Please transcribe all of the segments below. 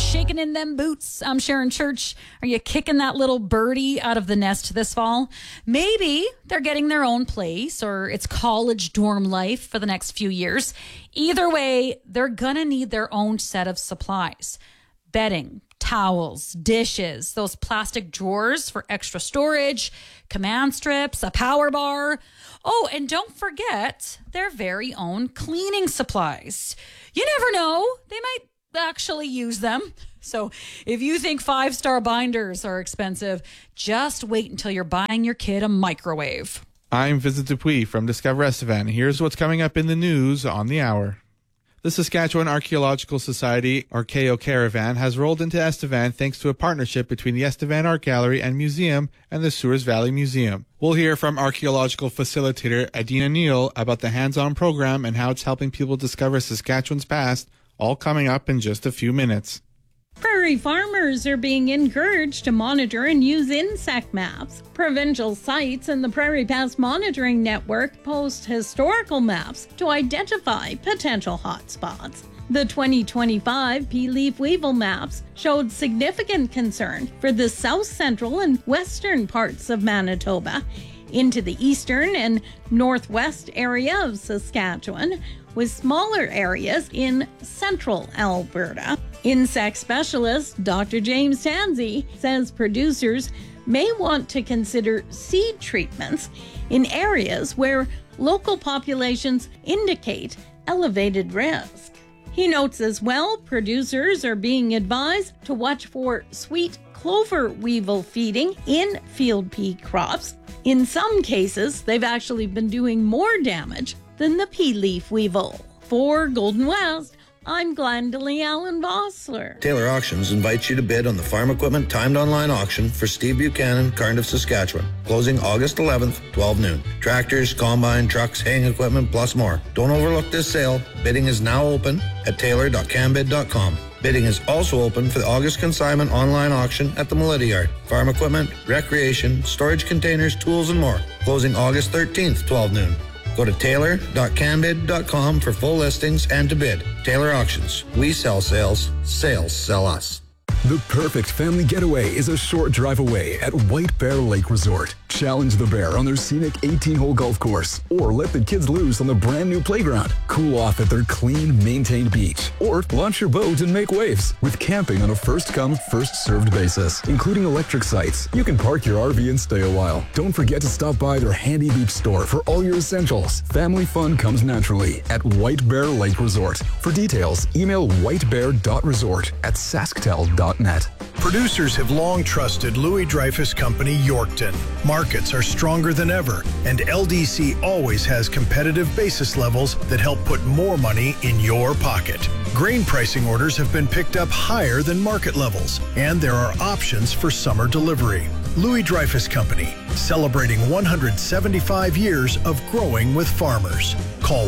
shaking in them boots. I'm Sharon Church. Are you kicking that little birdie out of the nest this fall? Maybe they're getting their own place or it's college dorm life for the next few years. Either way, they're gonna need their own set of supplies. Bedding, towels, dishes, those plastic drawers for extra storage, command strips, a power bar. Oh, and don't forget their very own cleaning supplies. You never know, they might actually use them. So if you think 5-star binders are expensive, just wait until you're buying your kid a microwave. I'm Vincent Dupuis from Discover Estevan. Here's what's coming up in the news on the hour. The Saskatchewan Archaeological Society Archaeo Caravan has rolled into Estevan thanks to a partnership between the Estevan Art Gallery and Museum and the Sewers Valley Museum. We'll hear from archaeological facilitator Adina Neal about the hands-on program and how it's helping people discover Saskatchewan's past, all coming up in just a few minutes. Prairie farmers are being encouraged to monitor and use insect maps. Provincial sites and the Prairie Pest Monitoring Network post historical maps to identify potential hotspots. The 2025 pea leaf weevil maps showed significant concern for the south central and western parts of Manitoba, into the eastern and northwest area of Saskatchewan, with smaller areas in central Alberta. Insect specialist Dr. James Tansey says producers may want to consider seed treatments in areas where local populations indicate elevated risk. He notes as well, producers are being advised to watch for sweet clover weevil feeding in field pea crops. In some cases, they've actually been doing more damage than the pea leaf weevil. For Golden West, I'm Glendalee Allen Vossler. Taylor Auctions invites you to bid on the farm equipment timed online auction for Steve Buchanan, Cardiff, Saskatchewan, closing August 11th, 12 noon. Tractors, combine, trucks, haying equipment, plus more. Don't overlook this sale. Bidding is now open at taylor.canbid.com. Bidding is also open for the August consignment online auction at the Melita Yard. Farm equipment, recreation, storage containers, tools, and more. Closing August 13th, 12 noon. Go to taylor.canbid.com for full listings and to bid. Taylor Auctions. We sell sales. Sales sell us. The perfect family getaway is a short drive away at White Bear Lake Resort. Challenge the bear on their scenic 18-hole golf course, or let the kids loose on the brand new playground. Cool off at their clean, maintained beach, or launch your boat and make waves with camping on a first-come, first-served basis, including electric sites. You can park your RV and stay a while. Don't forget to stop by their Handy Beach store for all your essentials. Family fun comes naturally at White Bear Lake Resort. For details, email whitebear.resort@sasktel.net. Producers have long trusted Louis Dreyfus Company Yorkton. Markets are stronger than ever, and LDC always has competitive basis levels that help put more money in your pocket. Grain pricing orders have been picked up higher than market levels, and there are options for summer delivery. Louis Dreyfus Company, celebrating 175 years of growing with farmers. Call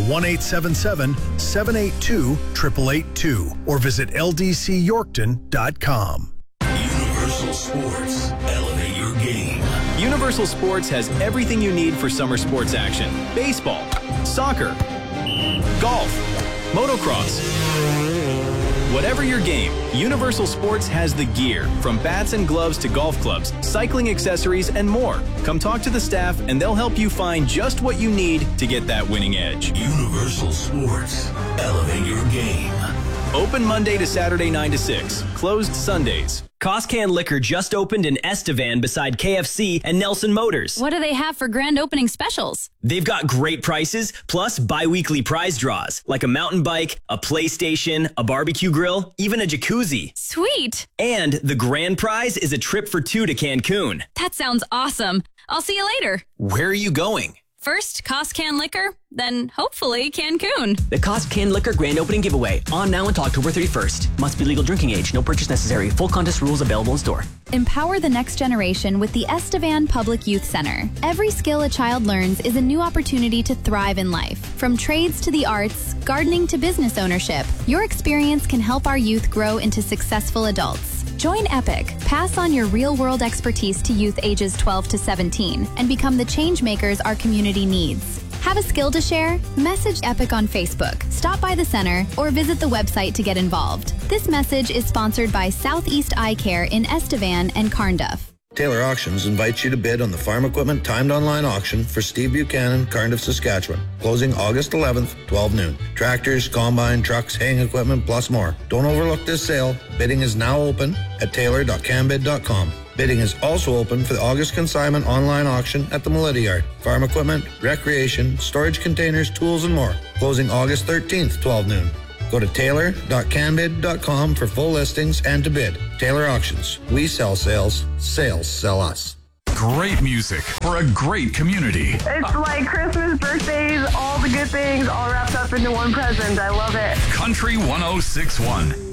1-877-782-8882 or visit ldcyorkton.com. Universal Sports. Elevate your game. Universal Sports has everything you need for summer sports action. Baseball, soccer, golf, motocross. Whatever your game, Universal Sports has the gear, from bats and gloves to golf clubs, cycling accessories, and more. Come talk to the staff and they'll help you find just what you need to get that winning edge. Universal Sports. Elevate your game. Open Monday to Saturday 9 to 6. Closed Sundays. Costcan Liquor just opened in Estevan beside KFC and Nelson Motors. What do they have for grand opening specials? They've got great prices, plus bi-weekly prize draws, like a mountain bike, a PlayStation, a barbecue grill, even a jacuzzi. Sweet! And the grand prize is a trip for 2 to Cancun. That sounds awesome. I'll see you later. Where are you going? First, Costcan Liquor, then hopefully Cancun. The Costcan Liquor Grand Opening Giveaway, on now until October 31st. Must be legal drinking age. No purchase necessary. Full contest rules available in store. Empower the next generation with the Estevan Public Youth Center. Every skill a child learns is a new opportunity to thrive in life. From trades to the arts, gardening to business ownership, your experience can help our youth grow into successful adults. Join EPIC. Pass on your real-world expertise to youth ages 12 to 17 and become the change makers our community needs. Have a skill to share? Message Epic on Facebook, stop by the center, or visit the website to get involved. This message is sponsored by Southeast Eye Care in Estevan and Carnduff. Taylor Auctions invites you to bid on the farm equipment timed online auction for Steve Buchanan, Carnduff, Saskatchewan, closing August 11th, 12 noon. Tractors, combine, trucks, haying equipment, plus more. Don't overlook this sale. Bidding is now open at taylor.canbid.com. Bidding is also open for the August consignment online auction at the Melita Yard. Farm equipment, recreation, storage containers, tools, and more. Closing August 13th, 12 noon. Go to taylor.canbid.com for full listings and to bid. Taylor Auctions. We sell sales. Sales sell us. Great music for a great community. It's like Christmas, birthdays, all the good things all wrapped up into one present. I love it. Country 106.1.